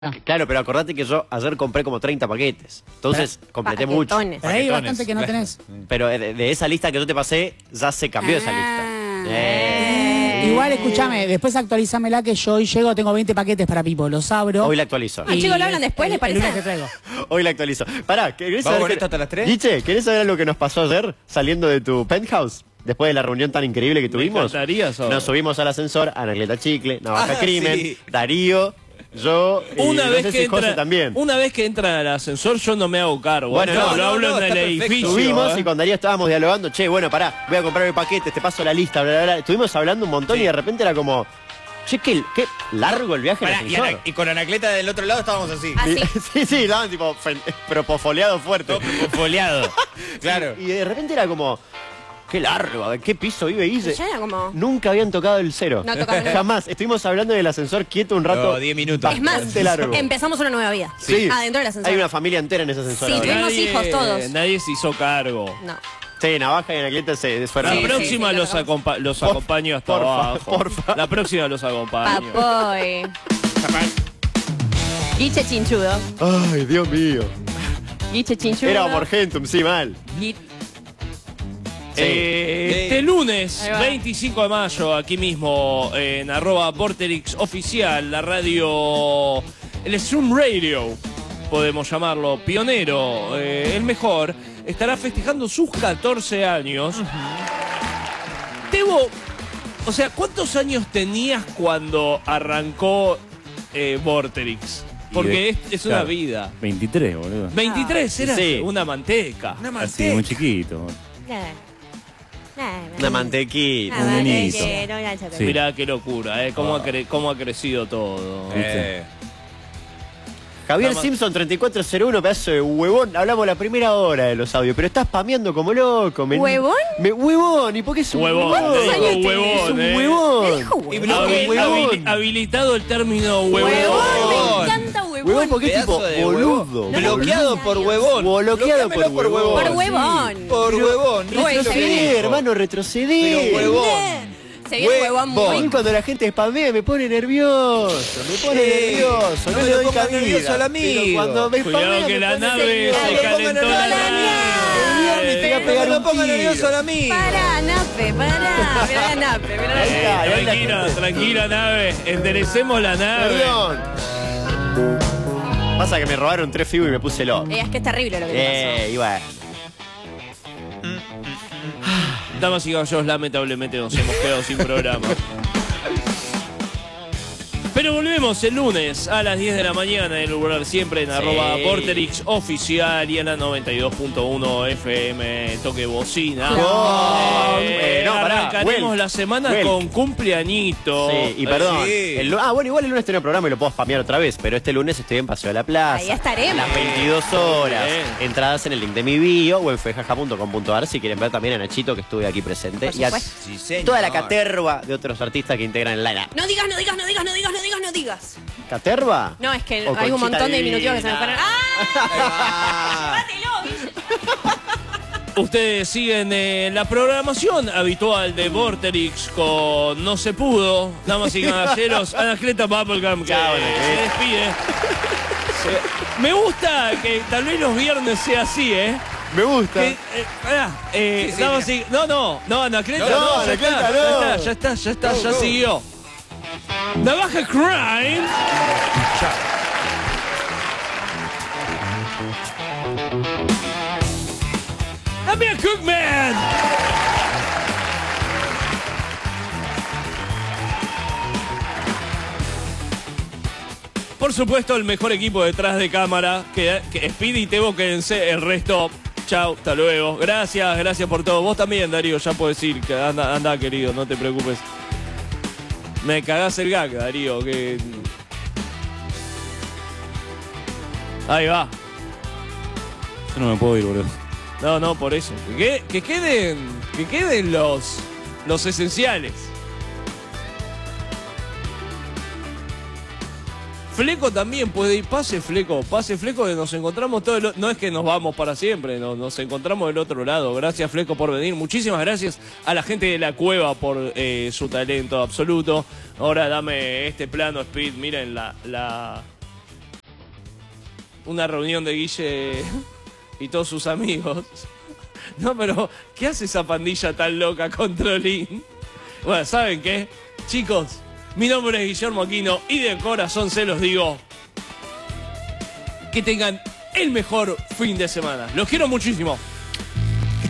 Claro, pero acordate que yo ayer compré como 30 paquetes. Entonces completé mucho. Pero hay bastante que no tenés. Pero de esa lista que yo te pasé, ya se cambió esa lista. Igual, escúchame, después actualízamela que yo hoy llego, tengo 20 paquetes para Pipo, los abro. Hoy la actualizo. Ah, chicos, ¿lo hablan después, les parece? El lunes que traigo. Hoy la actualizo. Pará, ¿querés ¿Vamos saber con esto hasta las 3? Guiche, ¿querés saber lo que nos pasó ayer saliendo de tu penthouse? Después de la reunión tan increíble que tuvimos. encantaría, Sobo. Nos subimos al ascensor, Anacleta Chicle, Navaja Crimen, sí. Darío, yo y Una no vez sé que si José entra, también. una vez que entra al ascensor, yo no me hago cargo. Bueno, no, no, lo hablo en el está perfecto. edificio. Subimos y con Darío estábamos dialogando, che, bueno, pará, voy a comprarme paquetes, te paso la lista, bla, bla, bla. Estuvimos hablando un montón y de repente era como, che, qué largo el viaje en el Pará, ascensor. y con Anacleta del otro lado estábamos así. Así. Sí, estaban tipo propofoleado fuerte. Foliado. Claro. Y de repente era como, qué largo, ¿de qué piso vive Guille? Ya era como... Nunca habían tocado el cero. No tocaron el- Jamás. Estuvimos hablando del ascensor quieto un rato. No, 10 minutos. Es más, bastante largo. empezamos una nueva vida. Sí. Adentro del ascensor. Hay una familia entera en ese ascensor. Sí, ahora. tuvimos hijos todos. Nadie se hizo cargo. No. Sí, Navaja y Anacleta se fueron. La Sí, próxima sí, los, lo los acompaño hasta porfa, abajo. porfa. La próxima los acompaño. Papoy. Guiche chinchudo. Ay, Dios mío. Guiche chinchudo. Era Morgentum, sí, mal. Este lunes, Ahí va. 25 de mayo, aquí mismo, en @Vorterix Oficial, la radio, el Zoom Radio, podemos llamarlo, pionero, el mejor, estará festejando sus 14 años. Tebo, o sea, ¿cuántos años tenías cuando arrancó Vorterix? Porque es una Claro, vida. 23, boludo. 23 era Sí. una manteca. Así, muy chiquito. Una mantequita. Un nenito. Sí. Mirá qué locura, cómo ha crecido todo. Javier Nada más. Simpson 3401, pedazo de huevón. Hablamos la primera hora de los audios, pero estás pameando como loco. ¿Huevón? Huevón, ¿y por qué es un Huevón, huevón? le dijo años tenés? huevón, Es un eh. huevón. Dijo Y huevón. huevón. Habilitado el término huevón. Huevón, me encanta huevón. Huevón porque es tipo Pedazo de boludo. huevón. Bloqueado por huevón. Bloqueado por Bloqueamelo huevón. Por huevón. Por huevón. Pero- Retroceder, hermano, retroceder. Pero huevón. Se vio huevón A mí muy... cuando la gente spamea me pone nervioso, nervioso, no no me le doy lo ponga cabida. nervioso al amigo. Pero cuando me Cuidado spamea que me la pone nave nervioso. se calentó la nervioso. nave. Te voy a pegar No un me ponga tiro. nervioso al amigo. Pará, Nape, pará. Mirá la Nape, mirá la Ahí está, ahí la Tranquila, gente. tranquila nave. Enderecemos la nave. Perdón. Pasa que me robaron 3 fibos y me puse loco. Es que es terrible lo que te Y bueno. Damas y caballeros, lamentablemente nos hemos quedado sin programa. Pero volvemos el lunes a las 10 de la mañana en el lugar siempre en @Vorterix Oficial y en la 92.1 FM Toque Bocina. No, pará, arrancaremos Wel, la semana Wel. con cumpleañito. Sí, y perdón. Sí. Bueno, igual el lunes tengo programa y lo puedo spamear otra vez, pero este lunes estoy en Paseo de la Plaza. Ahí estaremos. A las 22 horas. Bien. Entradas en el link de mi bio o en fejaja.com.ar si quieren ver también a Nachito que estuve aquí presente. Por Y a supuesto. Sí, señor. toda la caterva de otros artistas que integran el line-up. No digas, no digas, no digas, no digas, no digas, no digas. ¿Caterva? No, es que O hay un Conchita montón de Divina. diminutivos que se me fueron. ¡Ah! ¡Llévatelo, Guille! Ustedes siguen la programación habitual de Vorterix con No Se Pudo. Damas y caballeros, Anacleta Bubblegum que Chao, se Anacleta. despide. Me gusta que tal vez los viernes sea así, ¿eh? Me gusta. Que, sí, damas y- no, Anacleta, No, no, ya Anacleta, está, no. ya está, Go, ya go. siguió. Navaja Crime. Amir Cookman. Por supuesto, el mejor equipo detrás de cámara, que Speedy y Tebo, quédense, el resto, chao, hasta luego. Gracias por todo. Vos también, Darío, ya puedes ir, que anda, querido, no te preocupes. Me cagás el gag, Darío, que... Ahí va. Yo no me puedo ir, boludo. No, por eso. Que queden los esenciales. Fleco también puede ir, pase Fleco, que nos encontramos todos, no es que nos vamos para siempre, nos encontramos del otro lado. Gracias Fleco por venir, muchísimas gracias a la gente de la cueva por su talento absoluto. Ahora dame este plano, Speed, miren la una reunión de Guille y todos sus amigos. No, pero ¿qué hace esa pandilla tan loca con Trolín? Bueno, ¿saben qué? Chicos, mi nombre es Guillermo Aquino y de corazón se los digo que tengan el mejor fin de semana. Los quiero muchísimo.